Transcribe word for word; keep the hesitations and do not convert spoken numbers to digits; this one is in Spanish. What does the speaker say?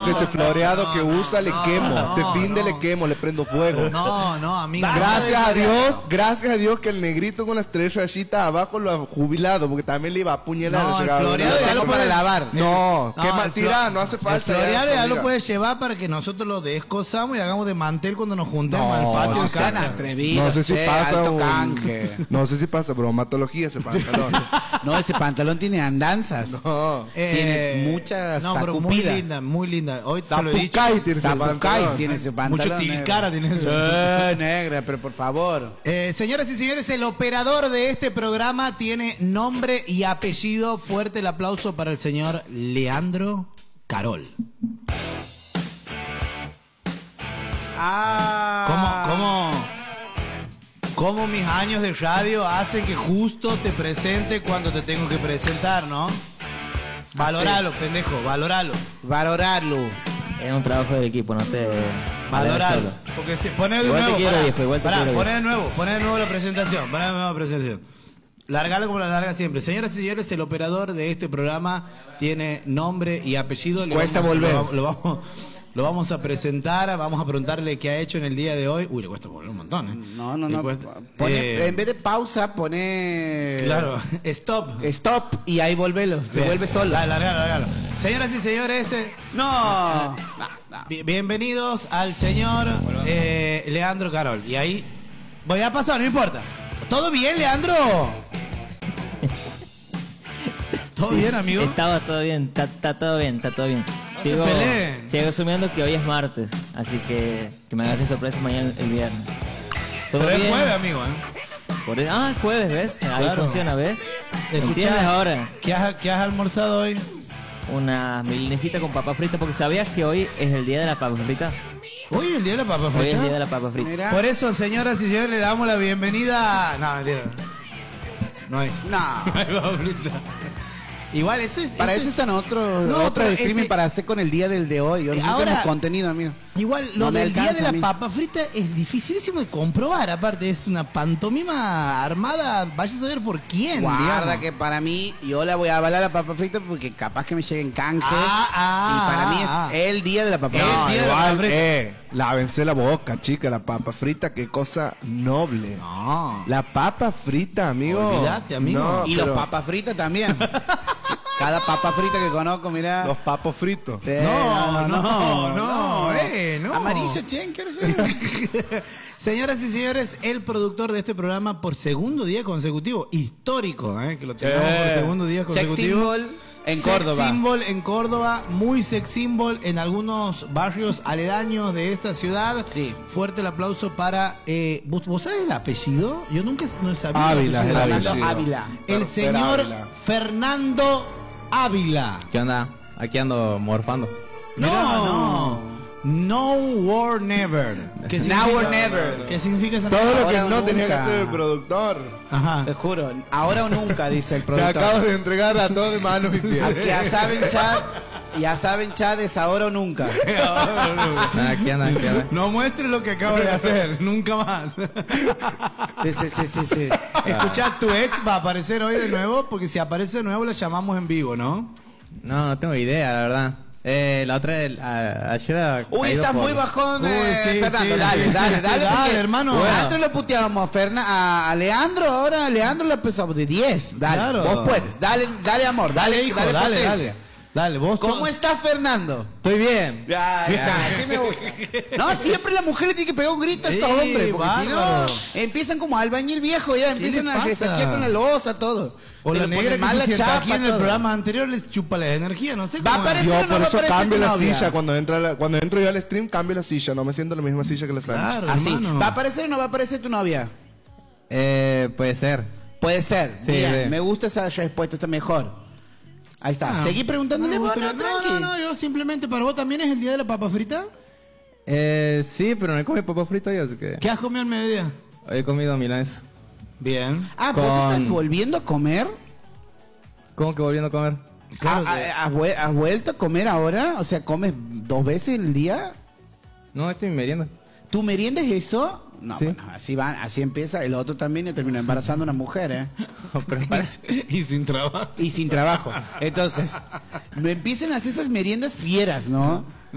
que ese floreado no, que no, usa le no, quemo. no, Este fin de no. le quemo, le prendo fuego. No, no, amigo. Gracias a Dios, gracias a Dios que el negrito con las tres rayitas abajo lo ha jubilado, porque también le iba a apuñalar. No, ese el cabrón. floreado ya lo puede lavar. No, qué el mal tira, no hace falta. El floreado eso, ya lo amiga. puedes llevar para que nosotros lo descosamos y hagamos de mantel cuando nos juntemos No, al patio no de sean casa. atrevidos, No sé si che, pasa alto un- canje. No sé si pasa bromatología ese pantalón. No, ese pantalón tiene andanzas. No. Eh, Tiene mucha No, pero muy sacupida. linda, muy linda. Hoy te lo he dicho. Zapucay tiene ese Zapucay pantalón. tiene ese pantalón. Mucho tilcara tiene ese. Eh, negra, pero por favor. Eh, señoras y señores, el operador de este programa tiene nombre y apellido. Fuerte el aplauso para el señor Leandro Carol. Ah. ¿Cómo, cómo, cómo mis años de radio hacen que justo te presente cuando te tengo que presentar, ¿no? Valoralo, pendejo, valoralo. Valorarlo. Es un trabajo del equipo, no te... Valoralo. solo. Porque si poné de Igual te nuevo, quiero, pará, viejo, igual te pará, quiero, poné de viejo. nuevo, poné de nuevo la presentación, poné de nuevo la presentación. Largalo como la larga siempre. Señoras y señores, el operador de este programa tiene nombre y apellido. Le Cuesta vamos- volver. Lo, lo vamos, lo vamos a presentar, vamos a preguntarle qué ha hecho en el día de hoy. Uy, le cuesta volver un montón, ¿eh? No, no, Le no. cuesta- Pone- eh, en vez de pausa, pone. Claro, stop. Stop y ahí volvelo. Se Bien. vuelve solo. Dale, largalo, largalo. Señoras y señores, eh, No. bi- bienvenidos al señor eh, Leandro Carol. Y ahí, voy a pasar, no importa. ¿Todo bien, Leandro? ¿Todo Sí, bien, amigo? Estaba todo bien, está, está todo bien, está todo bien. No Sigo, se peleen. sigo asumiendo que hoy es martes, así que que me agarre sorpresa mañana el viernes. ¿Todo Pero es bien? jueves, amigo, ¿eh? Por el- ah, jueves, ¿ves? Ahí Claro. funciona, ¿ves? Escuchá, ¿Entiendes ahora? ¿Qué has, qué has almorzado hoy? Una milanesa con papa frita, porque sabías que hoy es el día de la papa frita. Hoy es el día de la papa Hoy es frita. el día de la papa frita. Mira. Por eso, señoras y señores, le damos la bienvenida. No, mentira. No hay. No. No hay papa frita. Igual, eso es. Para eso es- están otro, No, otro pero streaming ese- para hacer con el día del de hoy. Nosotros Ahora- tenemos contenido, amigo. Igual, lo No me del día de alcanza a la mí. papa frita es dificilísimo de comprobar. Aparte, es una pantomima armada. Vaya a saber por quién. Guarda digamos. que para mí, yo la voy a avalar a la papa frita porque capaz que me lleguen canjes. Ah, ah, y para mí es ah. el día de la papa El frita. No, día de la papa igual, frita. eh, lávense la boca, chica, la papa frita, qué cosa noble. No. La papa frita, amigo. Olvídate, amigo. No, Y pero los papas fritas también. Cada papa frita que conozco, mira. Los papos fritos. Sí, No, no, no, eh, no. Amarillo, chen, quiero decir. Señoras y señores, el productor de este programa por segundo día consecutivo, histórico, ¿eh? Que lo tenemos Eh. por segundo día Sex consecutivo. symbol en Sex Córdoba. symbol en Córdoba, muy sex symbol en algunos barrios aledaños de esta ciudad. Sí. Fuerte el aplauso para. Eh, ¿vos, vos sabés el apellido? Yo nunca no sabía. Ávila, el apellido. el Fernando apellido. Ávila. El Fer- señor Fer Ávila. Fernando Ávila. ¿Qué onda? Aquí ando morfando. No, no. No war never. ¿Qué Now significa? or never. ¿Qué significa esa Todo lo que Ahora o no tenía que nunca. hacer el productor. Ajá. Te juro, ahora o nunca, dice el Te productor. acabo de entregar a todos de manos y pies. Así que ya saben, chat. Ya saben, chat, es ahora o nunca. Ah, Aquí anda, aquí anda. No muestre lo que acaba de hacer, nunca más. Sí, sí, sí, sí, sí. Escucha, tu ex va a aparecer hoy de nuevo, porque si aparece de nuevo la llamamos en vivo, ¿no? No, no tengo idea, la verdad. Eh, la otra, a- ayer ha Uy, caído estás por- muy bajón, Uy, eh, sí, Fernando. sí, dale, sí, dale, sí, dale, dale, porque hermano. Antes lo puteábamos a, Ferna, a, a Leandro, ahora a Leandro le empezamos de diez. Dale, Claro. vos puedes. Dale, dale amor, dale, Dale, hijo, dale, dale, potencia. dale. Dale, vos. ¿Cómo to- está Fernando? Estoy bien. Ya, ya, así me gusta. No, siempre la mujer le tiene que pegar un grito a este Sí, hombre, porque si no, bárbaro. empiezan como albañil viejo, ya empiezan le a pasa? resaquear con la losa, todo. O Le la ponen negra que mal se la sienta chapa, aquí en el todo. programa anterior les chupa la energía, no sé Va a cómo es. aparecer- Yo no por va a eso aparecer cambio tu la novia. silla. Cuando, entra la- cuando entro yo al stream, cambio la silla. No me siento en la misma silla que la sala. Claro, Así. hermano. ¿Va a aparecer o no va a aparecer tu novia? Eh, puede ser. Puede ser. Sí, Mira, sí. me gusta esa respuesta, está mejor. Ahí está. Ah. Seguí preguntándole, No, vos, pero- no, no, tranqui. no, no, yo simplemente para vos también es el día de la papa frita. Eh, sí, pero no he comido papa frito hoy, así que... ¿Qué has comido al mediodía? Hoy he comido milanesa. Bien. Ah, ¿vos Con- estás volviendo a comer? ¿Cómo que volviendo a comer? Claro Ah, que- ah, ¿Has, vuel- has vuelto a comer ahora? O sea, ¿comes dos veces el día? No, estoy en merienda. ¿Tu merienda es eso? No, Sí. bueno, así va, así empieza. El otro también y termina embarazando a una mujer, ¿eh? Pero parece- y sin trabajo. Y sin trabajo. Entonces, me empiezan a hacer esas meriendas fieras, ¿no?